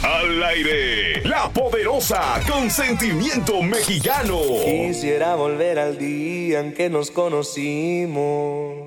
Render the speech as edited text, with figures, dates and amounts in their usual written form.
Al aire, la poderosa con sentimiento mexicano. Quisiera volver al día en que nos conocimos.